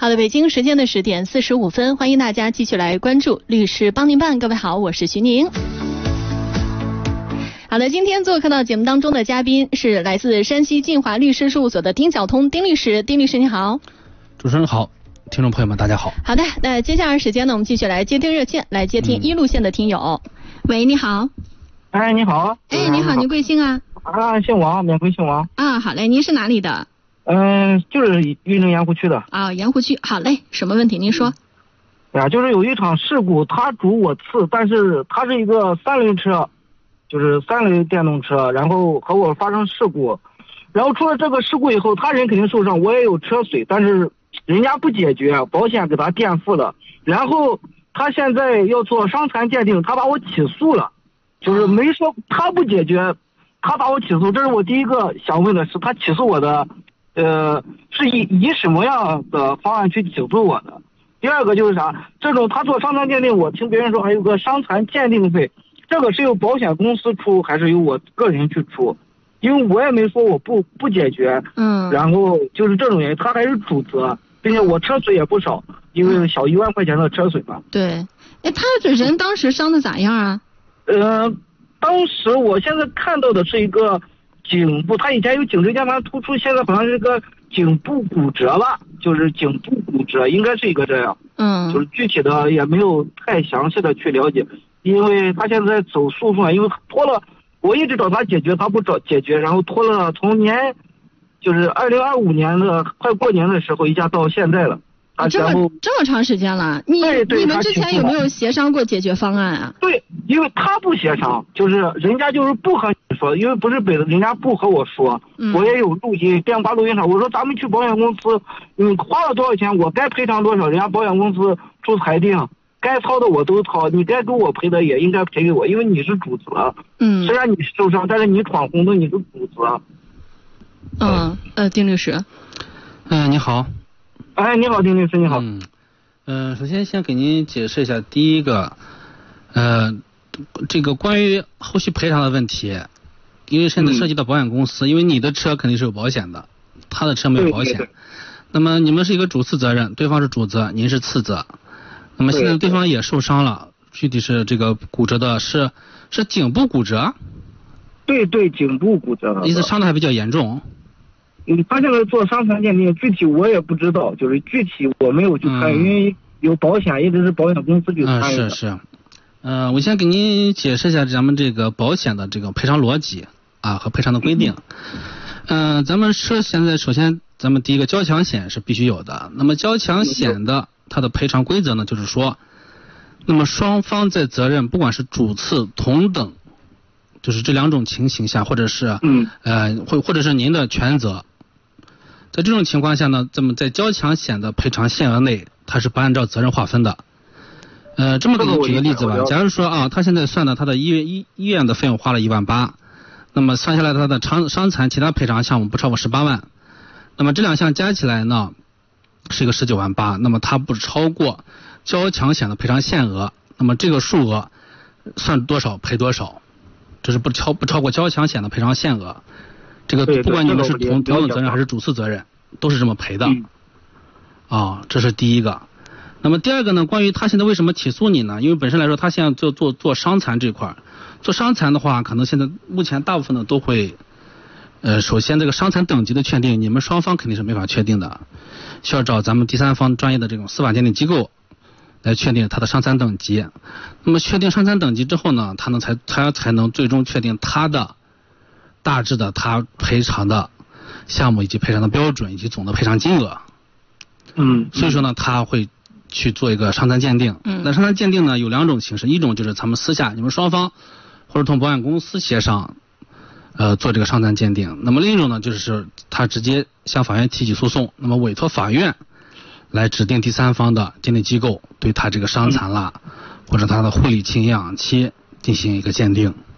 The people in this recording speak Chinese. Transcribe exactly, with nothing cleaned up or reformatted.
好的，北京时间的十点四十五分，欢迎大家继续来关注律师帮您办。各位好，我是徐宁。好的，今天做客到节目当中的嘉宾是来自山西晋华律师事务所的丁晓通丁律师。丁律师你好。 主持人好，听众朋友们大家好。 好的，那接下来时间呢，我们继续来接听热线，来接听一路线的听友。嗯、喂，你好。 哎，你好。 哎，你好，您贵姓啊？ 啊，姓王，免贵姓王。 啊，好嘞，您是哪里的？ 嗯、呃，就是玉林盐湖区的。 啊，盐湖区，好嘞，什么问题您说？ 哎呀，就是有一场事故，他主我次，但是他是一个三轮车，就是三轮电动车，然后和我发生事故，然后出了这个事故以后，他人肯定受伤，我也有车损，但是人家不解决，保险给他垫付了，然后他现在要做伤残鉴定，他把我起诉了，就是没说他不解决，他把我起诉，这是我第一个想问的是，他起诉我的，呃，是以以什么样的方案去起诉我的？第二个就是啥，这种他做伤残鉴定，我听别人说还有个伤残鉴定费，这个是由保险公司出还是由我个人去出？因为我也没说我不不解决， 嗯， 然后就是这种原因，他还是主责，并且我车损也不少，因为小一万块钱的车损嘛。 对，哎，他这人当时伤的咋样啊？ 呃，当时我现在看到的是一个颈部，他以前有颈椎间盘突出，现在好像是个颈部骨折吧，就是颈部骨折，应该是一个这样。 嗯， 就是具体的也没有太详细的去了解，因为他现在走诉讼，因为拖了。我一直找他解决，他不找解决，然后拖了从年，就是二零二五年的快过年的时候，一下到现在了。 啊，这么这么长时间了，你对对， 你们之前有没有协商过解决方案啊？ 对，因为他不协商，就是人家就是不和你说，因为不是北的，人家不和我说， 嗯、 我也有录音，电话录音上，我说咱们去保险公司，你花了多少钱，我该赔偿多少，人家保险公司出裁定。该掏的我都掏，你该给我赔的也应该赔给我，因为你是主责。 嗯，虽然你受伤，但是你闯红灯，你是主责。 嗯，呃，丁律师。 嗯、呃，你好。 哎，你好，丁律师，你好。 嗯，呃，首先先给您解释一下，第一个，呃，这个关于后续赔偿的问题，因为现在涉及到保险公司，嗯、因为你的车肯定是有保险的，他的车没有保险。 对对对。 那么你们是一个主次责任，对方是主责，您是次责。那么现在对方也受伤了，具体是这个骨折的是是颈部骨折？ 对对，颈部骨折了。 意思伤的还比较严重。 嗯，他现在做伤残鉴定，具体我也不知道，就是具体我没有去看，嗯、因为有保险，一直是保险公司去参与的。 嗯，是是。嗯、呃，我先给您解释一下咱们这个保险的这个赔偿逻辑啊和赔偿的规定。嗯、呃，咱们车现在首先咱们第一个交强险是必须有的，那么交强险的。它的赔偿规则呢，就是说，那么双方在责任不管是主次同等，就是这两种情形下，或者是嗯呃或或者是您的全责，在这种情况下呢，咱们在交强险的赔偿限额内，它是不按照责任划分的。呃，这么给你举个例子吧，假如说啊，他现在算的他的医院医医院的费用花了一万八，那么算下来他的伤伤残其他赔偿项目不超过十八万，那么这两项加起来呢？是一个十九万八，那么它不超过交强险的赔偿限额，那么这个数额算多少赔多少，这是不超不超过交强险的赔偿限额。这个不管你们是同同等责任还是主次责任，都是这么赔的。 嗯、 啊，这是第一个。那么第二个呢，关于他现在为什么起诉你呢？因为本身来说，他现在做做做伤残这块，做伤残的话，可能现在目前大部分的都会。呃，首先这个伤残等级的确定，你们双方肯定是没法确定的，需要找咱们第三方专业的这种司法鉴定机构来确定他的伤残等级。那么确定伤残等级之后呢，他能才他才能最终确定他的大致的他赔偿的项目以及赔偿的标准以及总的赔偿金额。 嗯， 所以说呢，他会去做一个伤残鉴定。 嗯， 那伤残鉴定呢有两种形式，一种就是咱们私下你们双方或者同保险公司协商。呃，做这个伤残鉴定。那么另一种呢，就是他直接向法院提起诉讼，那么委托法院来指定第三方的鉴定机构对他这个伤残啦，或者他的护理期、营养期进行一个鉴定。